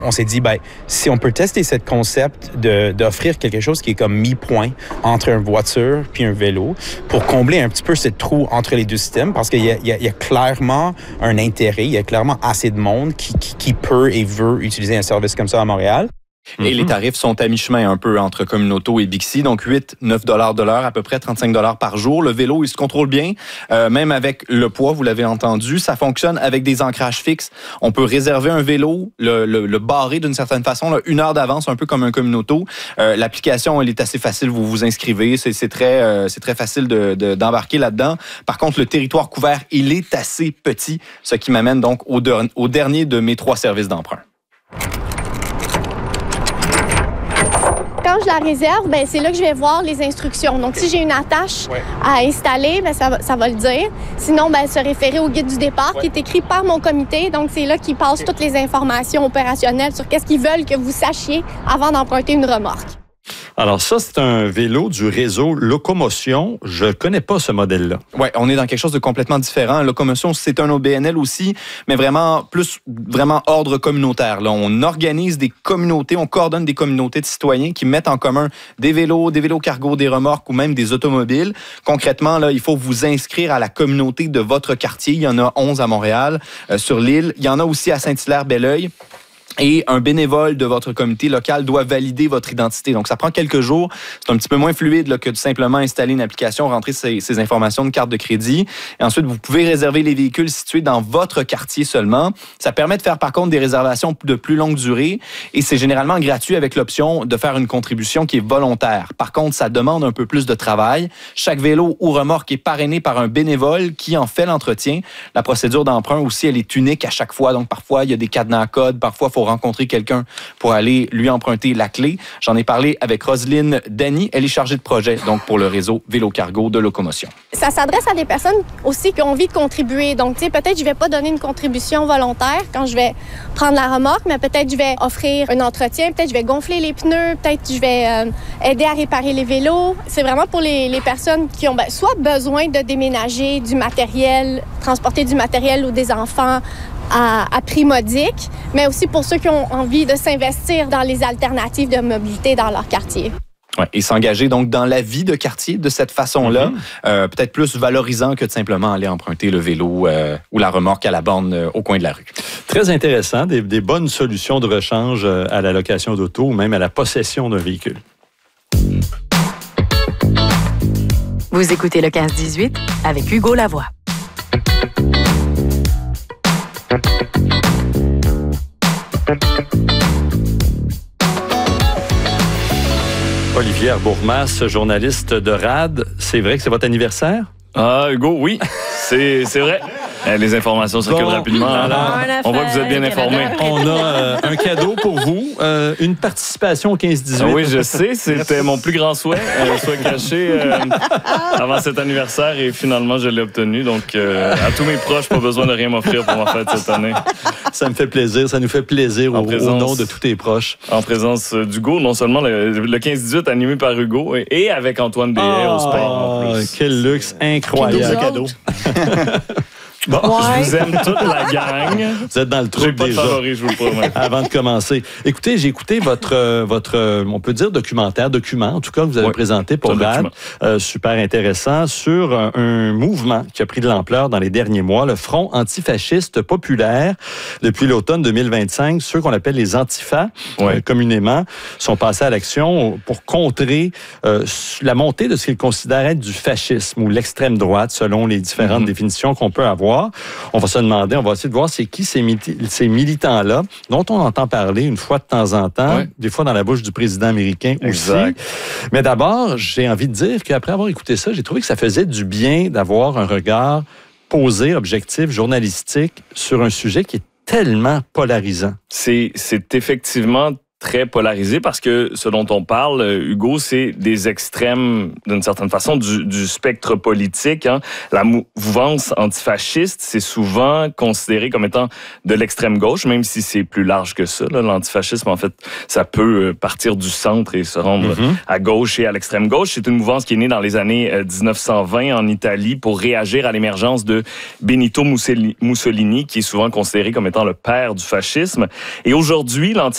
On s'est dit, si on peut tester ce concept d'offrir quelque chose qui est comme mi-point entre une voiture puis un vélo pour combler un petit peu ce trou entre les deux systèmes, parce qu'il y a clairement un intérêt, il y a clairement assez de monde qui peut et veut utiliser un service comme ça à Montréal. Et les tarifs sont à mi-chemin un peu entre Communauto et Bixi, donc 8-9 $ de l'heure, à peu près 35 $ par jour. Le vélo, il se contrôle bien, même avec le poids, vous l'avez entendu. Ça fonctionne avec des ancrages fixes. On peut réserver un vélo, le barrer d'une certaine façon, là, 1 heure d'avance, un peu comme un Communauto. L'application, elle est assez facile, vous vous inscrivez, c'est très facile d'embarquer là-dedans. Par contre, le territoire couvert, il est assez petit, ce qui m'amène donc au dernier de mes 3 services d'emprunt. Quand je la réserve, c'est là que je vais voir les instructions. Donc, si j'ai une attache à installer, ça va le dire. Sinon, se référer au guide du départ qui est écrit par mon comité. Donc, c'est là qu'ils passent toutes les informations opérationnelles sur qu'est-ce qu'ils veulent que vous sachiez avant d'emprunter une remorque. Alors ça, c'est un vélo du réseau Locomotion. Je ne connais pas ce modèle-là. Oui, on est dans quelque chose de complètement différent. Locomotion, c'est un OBNL aussi, mais vraiment ordre communautaire. Là, on organise des communautés, on coordonne des communautés de citoyens qui mettent en commun des vélos cargo, des remorques ou même des automobiles. Concrètement, là, il faut vous inscrire à la communauté de votre quartier. Il y en a 11 à Montréal, sur l'île. Il y en a aussi à Saint-Hilaire-Belleuil. Et un bénévole de votre comité local doit valider votre identité. Donc, ça prend quelques jours. C'est un petit peu moins fluide là, que de simplement installer une application, rentrer ces informations de carte de crédit. Et ensuite, vous pouvez réserver les véhicules situés dans votre quartier seulement. Ça permet de faire, par contre, des réservations de plus longue durée. Et c'est généralement gratuit avec l'option de faire une contribution qui est volontaire. Par contre, ça demande un peu plus de travail. Chaque vélo ou remorque est parrainé par un bénévole qui en fait l'entretien. La procédure d'emprunt aussi, elle est unique à chaque fois. Donc, parfois, il y a des cadenas à code. Parfois, il faut rencontrer quelqu'un pour aller lui emprunter la clé. J'en ai parlé avec Roselyne Dany. Elle est chargée de projet donc pour le réseau Vélo-Cargo de Locomotion. Ça s'adresse à des personnes aussi qui ont envie de contribuer. Donc, peut-être je vais pas donner une contribution volontaire quand je vais prendre la remorque, mais peut-être je vais offrir un entretien, peut-être je vais gonfler les pneus, peut-être je vais aider à réparer les vélos. C'est vraiment pour les personnes qui ont soit besoin de déménager du matériel, transporter du matériel ou des enfants à prix modique, mais aussi pour ceux qui ont envie de s'investir dans les alternatives de mobilité dans leur quartier. Ouais, et s'engager donc dans la vie de quartier de cette façon-là, peut-être plus valorisant que de simplement aller emprunter le vélo ou la remorque à la borne au coin de la rue. Très intéressant, des bonnes solutions de rechange à la location d'auto ou même à la possession d'un véhicule. Vous écoutez le 15-18 avec Hugo Lavoie. Olivier Bourmas, journaliste de RAD. C'est vrai que c'est votre anniversaire? Ah, Hugo, oui, c'est vrai. Les informations circulent rapidement. Alors, on voit que vous êtes bien informés. On a un cadeau pour vous, une participation au 15-18. Oui, je sais, c'était mon plus grand souhait caché avant cet anniversaire et finalement, je l'ai obtenu. Donc, à tous mes proches, pas besoin de rien m'offrir pour ma fête cette année. Ça me fait plaisir, ça nous fait plaisir au nom de tous tes proches. En présence d'Hugo, non seulement le 15-18 animé par Hugo et avec Antoine Béhet au sport en plus. Quel luxe incroyable. Cadeau. Bon, je vous aime toute la gang. Vous êtes dans le trou déjà. J'ai pas de favori, je vous le promets. Avant de commencer. Écoutez, j'ai écouté votre on peut dire document, en tout cas, que vous avez présenté pour RAD. Super intéressant, sur un mouvement qui a pris de l'ampleur dans les derniers mois, le Front antifasciste populaire. Depuis l'automne 2025, ceux qu'on appelle les antifas, communément, sont passés à l'action pour contrer la montée de ce qu'ils considèrent être du fascisme ou l'extrême droite, selon les différentes définitions qu'on peut avoir. On va se demander, on va essayer de voir c'est qui ces militants-là, dont on entend parler une fois de temps en temps, des fois dans la bouche du président américain aussi. Mais d'abord, j'ai envie de dire qu'après avoir écouté ça, j'ai trouvé que ça faisait du bien d'avoir un regard posé, objectif, journalistique sur un sujet qui est tellement polarisant. C'est effectivement très polarisé parce que ce dont on parle, Hugo, c'est des extrêmes, d'une certaine façon, du spectre politique. Hein. La mouvance antifasciste, c'est souvent considéré comme étant de l'extrême gauche, même si c'est plus large que ça. Là. L'antifascisme, en fait, ça peut partir du centre et se rendre à gauche et à l'extrême gauche. C'est une mouvance qui est née dans les années 1920 en Italie pour réagir à l'émergence de Benito Mussolini, qui est souvent considéré comme étant le père du fascisme. Et aujourd'hui,